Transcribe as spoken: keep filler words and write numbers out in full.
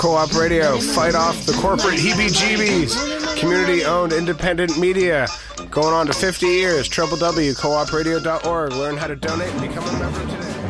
Co-op Radio, fight off the corporate heebie-jeebies. Community-owned independent media. Going on to fifty years. w w w dot co op radio dot org. Learn how to donate and become a member today.